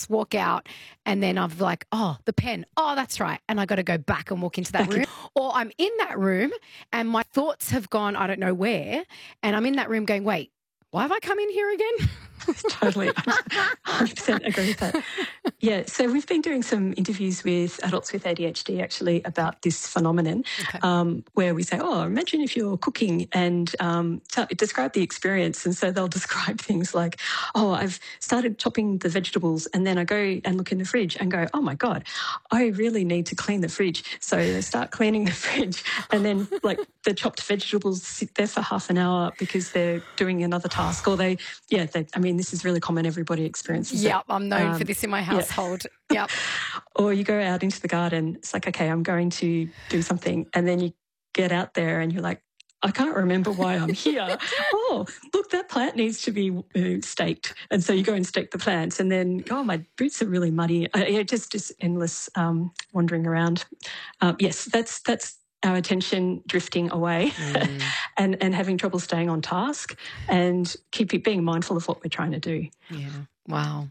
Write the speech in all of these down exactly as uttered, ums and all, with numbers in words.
thoughts, walk out, and then I'm like, oh, the pen. Oh, that's right. And I got to go back and walk into that room. Or I'm in that room and my thoughts have gone, I don't know where, and I'm in that room going, wait, why have I come in here again? Totally. one hundred percent agree with that. Yeah, so we've been doing some interviews with adults with A D H D actually about this phenomenon, Okay. um, where we say, oh, imagine if you're cooking and um, t- describe the experience. And so they'll describe things like, oh, I've started chopping the vegetables and then I go and look in the fridge and go, oh, my God, I really need to clean the fridge. So they start cleaning the fridge and then like the chopped vegetables sit there for half an hour because they're doing another task or they, yeah, they, I mean, this is really common. Everybody experiences Yep, it. I'm known Um, for this in my yeah. household. Yep. Or you go out into the garden, it's like, okay, I'm going to do something. And then you get out there and you're like, I can't remember why I'm here. Oh, look, that plant needs to be uh, staked. And so you go and stake the plants and then, oh, my boots are really muddy. Uh, yeah, just, just endless um, wandering around. Um, yes, that's that's our attention drifting away mm. and, and having trouble staying on task and keep being mindful of what we're trying to do. Yeah. Wow.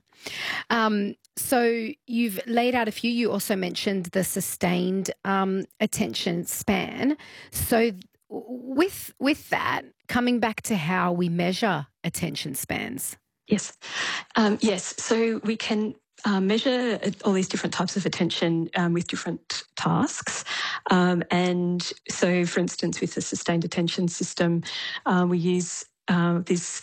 Um, so you've laid out a few. You also mentioned the sustained um, attention span. So with with that, coming back to how we measure attention spans. Yes. Um, yes. So we can uh, measure all these different types of attention um, with different tasks. Um, and so, for instance, with the sustained attention system, uh, we use uh, this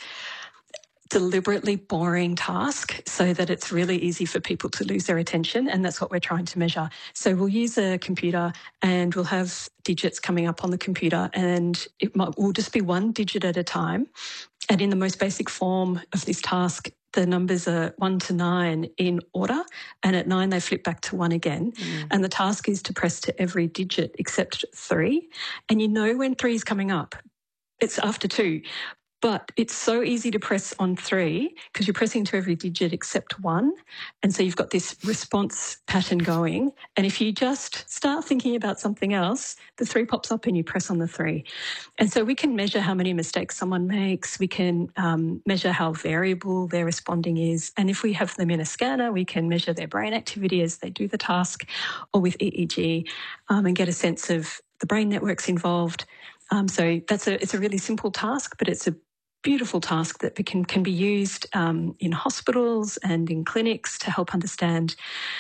deliberately boring task so that it's really easy for people to lose their attention, and that's what we're trying to measure. So we'll use a computer and we'll have digits coming up on the computer and it might, will just be one digit at a time. And in the most basic form of this task, the numbers are one to nine in order, and at nine they flip back to one again. Mm. And the task is to press to every digit except three. And you know when three is coming up, it's after two. But it's so easy to press on three because you're pressing to every digit except one. And so you've got this response pattern going. And if you just start thinking about something else, the three pops up and you press on the three. And so we can measure how many mistakes someone makes. We can um, measure how variable their responding is. And if we have them in a scanner, we can measure their brain activity as they do the task, or with E E G um, and get a sense of the brain networks involved. Um, so that's a it's a really simple task, but it's a beautiful task that can, can be used um, in hospitals and in clinics to help understand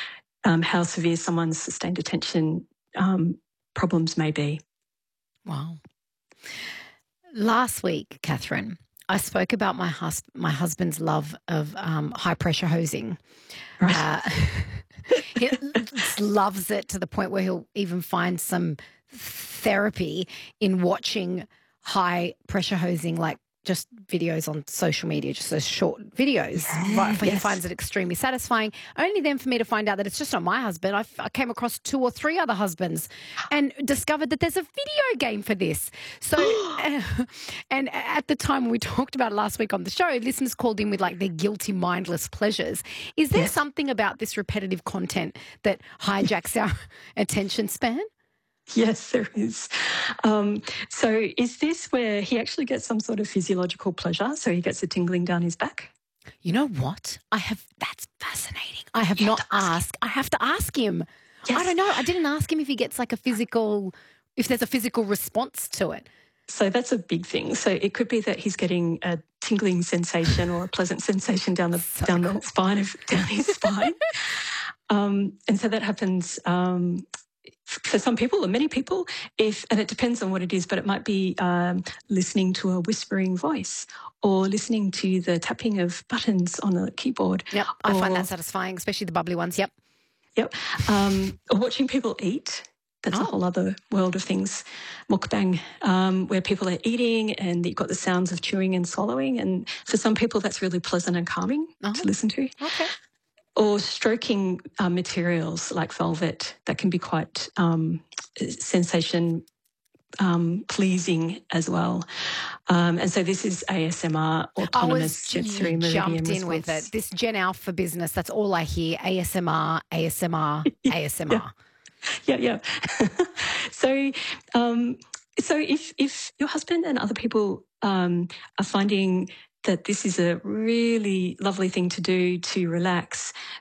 um, how severe someone's sustained attention um, problems may be. Wow. Last week, Catherine, I spoke about my, hus- my husband's love of um, high-pressure hosing. Right. Uh, he loves it to the point where he'll even find some therapy in watching high-pressure hosing, like just videos on social media, just those short videos. Yeah, he yes. finds it extremely satisfying. Only then for me to find out that it's just not my husband. I, I came across two or three other husbands and discovered that there's a video game for this. So, uh, and at the time when we talked about it last week on the show, listeners called in with like their guilty, mindless pleasures. Is there yes. something about this repetitive content that hijacks our attention span? Yes, there is. Um, so is this where he actually gets some sort of physiological pleasure? So he gets a tingling down his back? You know what? I have, that's fascinating. I have not asked. I have to ask him. Yes. I don't know. I didn't ask him if he gets like a physical, if there's a physical response to it. So that's a big thing. So it could be that he's getting a tingling sensation or a pleasant sensation down the so down cool. the spine of down his spine. Um, and so that happens um, for some people or many people, if and it depends on what it is, but it might be um, listening to a whispering voice or listening to the tapping of buttons on a keyboard. Yep, I or, find that satisfying, especially the bubbly ones. Yep. Yep. Um, or watching people eat. That's oh. a whole other world of things. Mukbang, um, where people are eating and you've got the sounds of chewing and swallowing. And for some people, that's really pleasant and calming oh. to listen to. Okay. Or stroking uh, materials like velvet, that can be quite um, sensation um, pleasing as well. Um, and so this is A S M R, autonomous jet three meridian jumped in response. with it. This Gen Alpha business, that's all I hear. A S M R, A S M R, A S M R. Yeah, yeah. yeah. so, um, so if if your husband and other people um, are finding that this is a really lovely thing to do to relax,